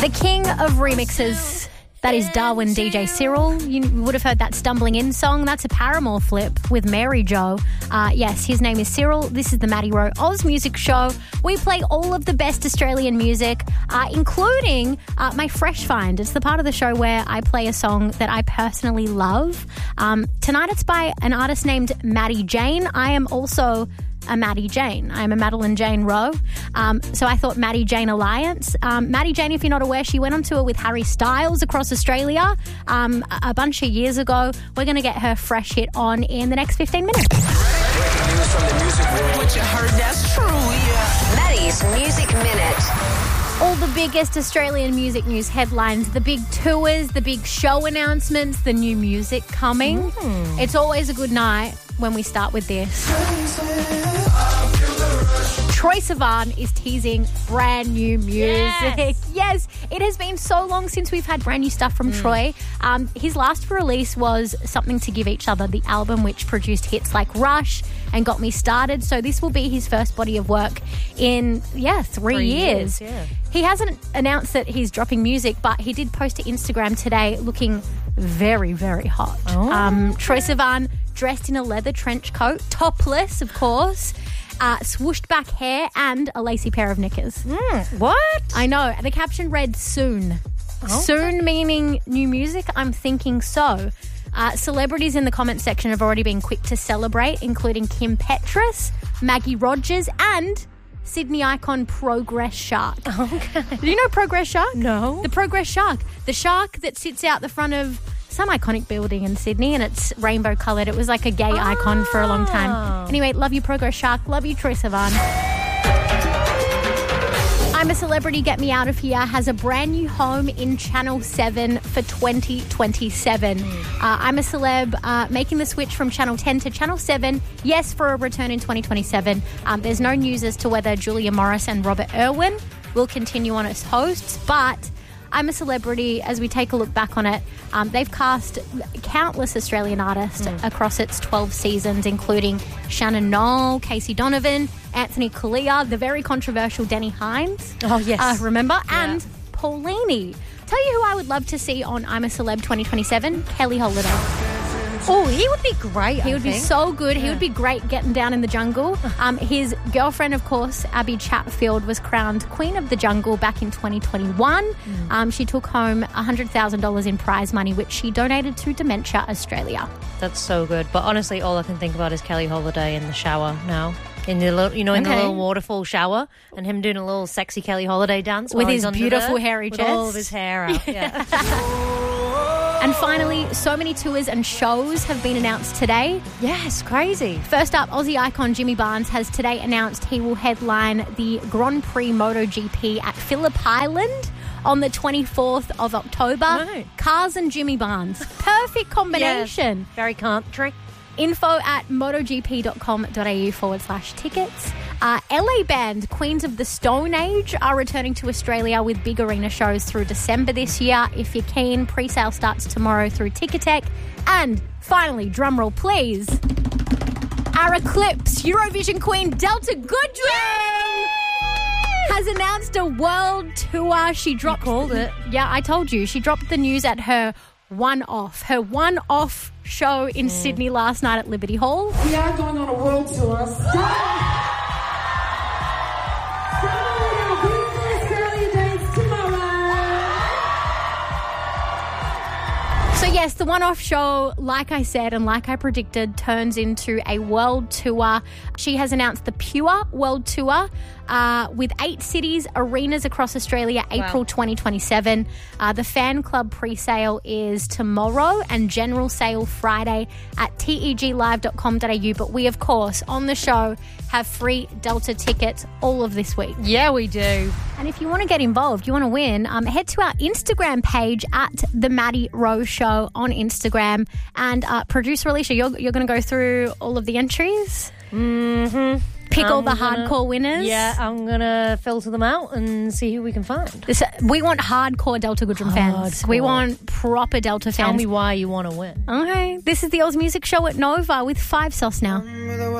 The king of remixes. That is Darwin DJ Cyril. You would have heard that Stumbling In song. That's a Paramore flip with Mary Jo. Yes, his name is Cyril. This is the Maddie Rowe Oz Music Show. We play all of the best Australian music, including my Fresh Find. It's the part of the show where I play a song that I personally love. Tonight it's by an artist named Maddie Jane. I am also a Maddie Jane. I'm a Madeline Jane Rowe. So I thought Maddie Jane Alliance. Maddie Jane, if you're not aware, she went on tour with Harry Styles across Australia a bunch of years ago. We're going to get her fresh hit on in the next 15 minutes. News from the music world. What you heard, that's true, yeah. Maddie's Music Minute. All the biggest Australian music news headlines, the big tours, the big show announcements, the new music coming. It's always a good night when we start with this. Troye Sivan is teasing brand new music. Yes, it has been so long since we've had brand new stuff from Troye. His last release was Something to Give Each Other, the album which produced hits like Rush and Got Me Started. So this will be his first body of work in, 3 years. Yeah. He hasn't announced that he's dropping music, but he did post to Instagram today looking very, very hot. Troye Sivan dressed in a leather trench coat, topless, of course, swooshed back hair and a lacy pair of knickers. What? I know. The caption read soon. Soon meaning new music? I'm thinking so. Celebrities in the comments section have already been quick to celebrate, including Kim Petras, Maggie Rogers and Sydney icon Progress Shark. Okay. Do you know Progress Shark? No. The Progress Shark. The shark that sits out the front of some iconic building in Sydney and it's rainbow coloured. It was like a gay icon for a long time. Anyway, love you Progress Shark. Love you Troye Sivan. I'm a Celebrity, Get Me Out of Here has a brand new home in Channel 7 for 2027. I'm a Celeb making the switch from Channel 10 to Channel 7, yes, for a return in 2027. There's no news as to whether Julia Morris and Robert Irwin will continue on as hosts, but I'm a Celebrity, as we take a look back on it, they've cast countless Australian artists across its 12 seasons, including Shannon Noll, Casey Donovan, Anthony Collier, the very controversial Denny Hines. Oh, yes. Remember? Yeah. And Paulini. Tell you who I would love to see on I'm a Celeb 2027, Kelly Holiday. Oh, he would be great, He would be so good. He would be great getting down in the jungle. His girlfriend, of course, Abby Chatfield, was crowned Queen of the Jungle back in 2021. She took home $100,000 in prize money, which she donated to Dementia Australia. That's so good. But honestly, all I can think about is Kelly Holiday in the shower now. In the little, in the little waterfall shower, and him doing a little sexy Kelly Holiday dance with his beautiful hairy with chest, all of his hair out. Yeah. And finally, so many tours and shows have been announced today. Yes, crazy. First up, Aussie icon Jimmy Barnes has today announced he will headline the Grand Prix MotoGP at Phillip Island on the 24th of October. Right. Cars and Jimmy Barnes. Perfect combination. Yes, very country. Info at motogp.com.au/tickets. LA band Queens of the Stone Age are returning to Australia with big arena shows through December this year. If you're keen, pre-sale starts tomorrow through Ticketek. And finally, drumroll please, our Eclipse Eurovision Queen Delta Goodrem has announced a world tour. She dropped... You called it. Yeah, I told you. She dropped the news at her one-off show in Sydney last night at Liberty Hall. We are going on a world tour. So yes, the one-off show, like I said and like I predicted, turns into a world tour. She has announced the Pure World Tour with 8 cities, arenas across Australia, April 2027. The fan club pre-sale is tomorrow and general sale Friday at teglive.com.au. But we, of course, on the show have free Delta tickets all of this week. Yeah, we do. And if you want to get involved, you want to win, head to our Instagram page at The Maddie Rowe Show on Instagram. And producer Alicia, you're going to go through all of the entries? Mm-hmm. Pick all the hardcore winners? Yeah, I'm going to filter them out and see who we can find. We want hardcore Delta Goodrem fans. We want proper Delta fans. Tell me why you want to win. Okay. This is the Oz Music Show at Nova with 5 Sauce now.